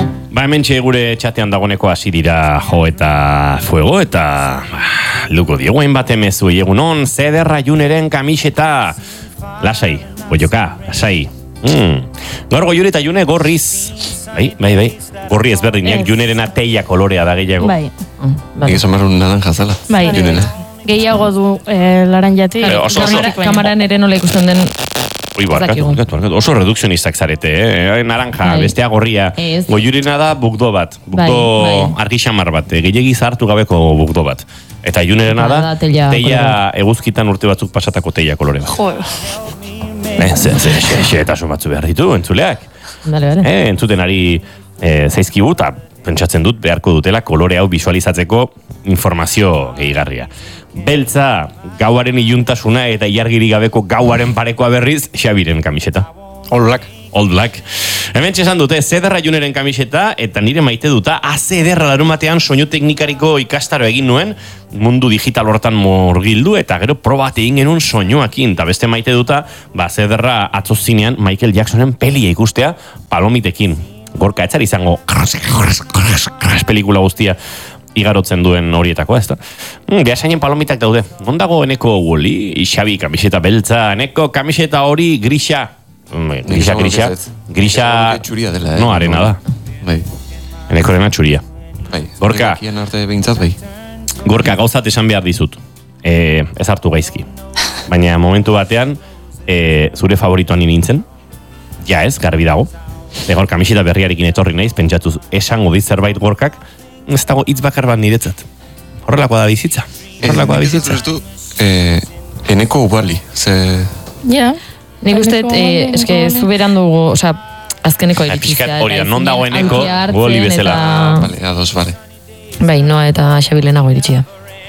Ba, hementxe gure txatean dagoneko hasi dira Jo eta Fuego, eta luko dieguen bat emezu, egunon, Zederra Juneren kamiseta. Lasai, boioka, lasai. Gaur Goiure eta June gorriz. Bai. Gorri ezberdinak, Junerena teia kolorea da gehiago. Bai. Nik esan marun naranja zela. Bai. Junena. Gehiago du laranjati. Kamaran ere nola ikusten den. Oso redukzionistak zarete, naranja, bestea gorria. Goiurena da bukdo bat, bukdo argixamar bat, gehiagiz hartu gabeko bukdo bat. Eta Junerena da teia eguzkitan urte batzuk pasatako teia kolore bat. Eta somatzu behar ditu, entzuleak. Entzuten ari zaizkigu, eta pentsatzen dut beharko dutela kolore hau visualizatzeko informazio gehigarria. Beltza, gauaren iluntasuna eta ilargiri gabeko gauaren parekoa berriz, Xabiren kamiseta. All Black. All Black. Hemen txesan dute, Zederra Juneren kamiseta, eta nire maite duta, Zederra larumatean soinu teknikariko ikastaro egin nuen, mundu digital hortan murgildu, eta gero probat egin genuen soinuakin, eta beste maite duta, Zederra atzozinean Michael Jacksonen pelia ikustea palomitekin. Gorka, etzari izango pelikula guztia igarotzen duen horietakoa, ez da? Behasainen palomitak daude. Ondago eneko Wally, Xabi kamiseta beltza, eneko kamiseta hori grisa. Grisa no arena da. Eneko arena txuria. Gorka, gauzat esan behar dizut. Ez hartu gaizki. Baina momentu batean, zure favoritoan nintzen. Ja ez, garbi dago. Gaur kamiseta berriarekin etorri naiz, pentsatuz esango dit zerbait Gorkak, ez dago hitz bakar bat niretzat. Horrelakoa da bizitza. Eneko ubali. Ja. Nik uste, eske zuberan dugu, oza, azkeneko iritzizia. Hori da, non dago eneko, goli bezala. Bale, ados, bale. Bai, Noa eta Xabilenago iritsia.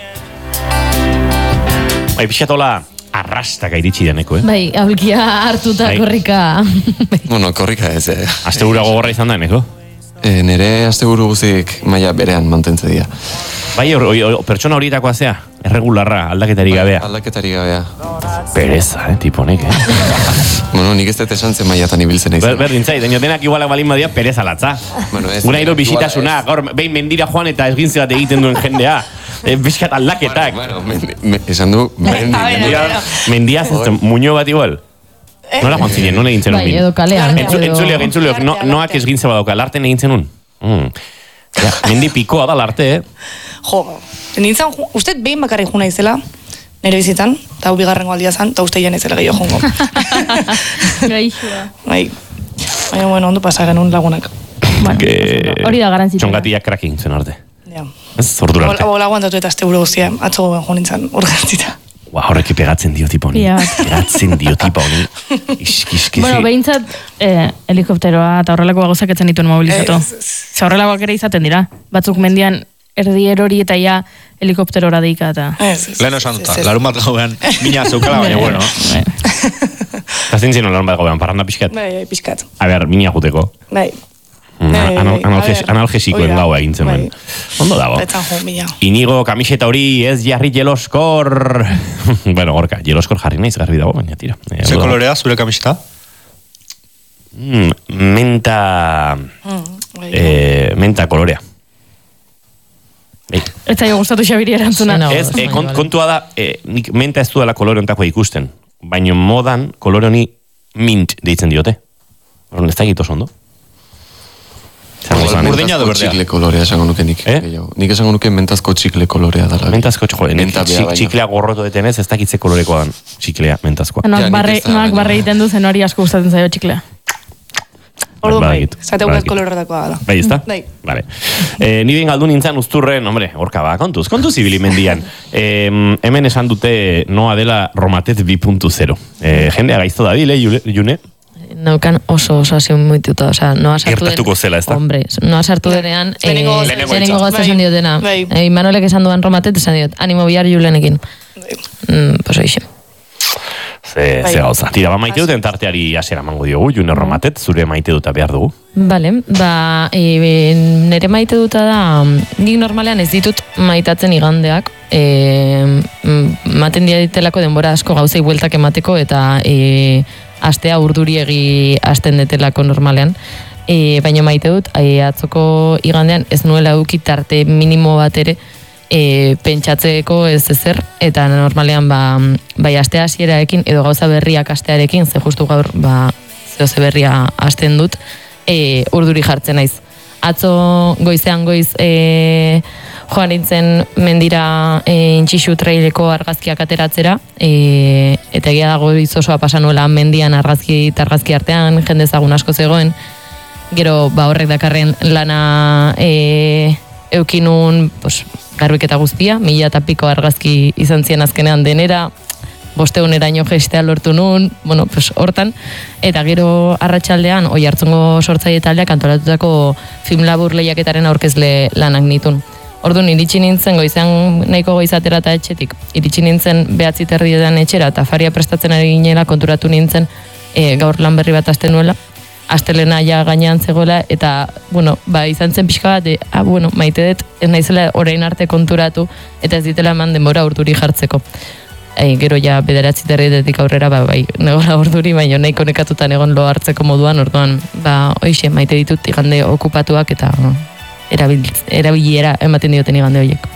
Bai, pixatola arrastaka iritsi deneko, Bai, aulkia hartuta korrika. Bueno, korrika ez, Aste gura gogorra izan da eneko? Nere aste guru guzik maila berean mantentze dira. Bai, pertsona horietakoa zea? Erregularra, aldaketari gabea? Aldaketari gabea. Pereza, tiponek, Bueno, nik ez dut esan zen mailatan ibiltzen egin. Berdin zait, denak igualak balin badia pereza latza. Guna ido bisitasuna, gaur behin mendira joan eta esgintze bat egiten duen jendea. Bizkat aldaketak. Esan du, mendia zentzen, muño bat igual. Nola joan zinen, nola egintzen un min? Bai, edo kalean. Entzuleok, noak esgintze bat dauka, larten egintzen un. Mendi pikoa da larte, Jo, nintzen, uste behin bakarrik juna izela, nire bizitan, eta hau bigarrengo aldia zan, eta uste jan izela gehiago jongo. Gaixua. Bai, baina, bueno, ondo pasa genuen lagunak. Hori da garantzita. Txongatiak krakin zen arte. Ja. Ez, zordur arte. Abo laguantatu eta azte gure guztia, atzo goben jo nintzen urgantzita. Horreki pegatzen dio tipo honi. Pegatzen dio tipo honi. Bueno, behintzat helikopteroa eta horrelako gauzak etzen dituen mobilizatu. Horrelakoak ere izaten dira. Batzuk mendian erdier hori eta ja helikopterora deika eta... Lehen esan duta, larun bat gauean mina zeukala, baina bueno. Eta zintzen larun bat gauean, parranda pixkat? Bai, pixkat. A ber, mina juteko. Bai. Analgesikoen gaua egintzen duen. Ondo dago. Inigo kamiseta hori ez jarri jeloskor. Bueno, Gorka, jeloskor jarri naiz garbi dago, baina tira. Ze kolorea, zure kamiseta? Menta kolorea. Ez zaio gustatu Xabiri erantzuna. Kontua da, nik menta ez duela kolore ontako ikusten. Baina modan kolore honi mint deitzen diote. Ez da egito ondo. Mentazko txikle kolorea esango nuke nik. Nik esango nuke mentazko txikle kolorea dara. Mentazko txiklea gorroto detenez, ez dakitze kolorekoa txiklea mentazkoa. Noak barre egiten du zen hori asko gustatzen zaio txiklea. Ordu bai, zateukat koloretakoa da. Bai, ez da? Vale. Ni den galdu nintzen uzturren, hombre, horka ba, kontuz ibili mendian. Hemen esan dute Noa dela Romatez 2.0. Jendea gaizto da dile, June? Naukan oso hasi muituta, osea, Noa sartu den... Gertatuko zela, ez da? Hombre, Noa sartu denean... Lehenengo gozta esan diotena. Imanolek esan duan Romatet esan diot, animo bihar Julenekin. Pues oixe. Ze gauza. Tira, ba maite duten tarteari asera mango diogu, June Romatet, zure maite duta behar dugu. Bale, nire maite duta da, nik normalean ez ditut maitatzen igandeak, maten ditelako denbora asko gauzei bueltak emateko, eta astea urduriegi hasten detelako normalean. baina maite dut, atzoko igandean ez nuela eduki tarte minimo bat ere pentsatzeko ez ezer, eta normalean bai aste hasierarekin edo gauza berriak astearekin, ze justu gaur zehose berria hasten dut, urduri jartzen naiz. Atzo goizean joan nintzen mendira intxixu traileko argazkiak ateratzera, eta egia dago izosoa pasanuela mendian argazki artean, jende ezagun asko zegoen, gero horrek dakarren lana eukinun garbiketa guztia, 1000 eta piko argazki izan ziren azkenean denera, 500eraino gestea lortu nun, hortan, eta gero arratsaldean Oiartzungo sortzaile taldeak antolatutako film labur lehiaketaren aurkezle lanak nitun. Orduan, iritsi nintzen goizean nahiko goizatera eta etxetik, iritsi nintzen 9:30 etxera, eta afaria prestatzen ari ginela konturatu nintzen gaur lan berri bat hasten nuela, astelena ja gainean zegoela, eta, izan zen pixka bat, maite dut, ez naizela orain arte konturatu, eta ez ditela eman denbora urduri jartzeko. Gero ja 9:30 aurrera, negora urduri, baina nahiko nekatutan egon lo hartzeko moduan, orduan, hoixe, maite ditut igande okupatuak, eta erabiliera ematen dioten igande horiek.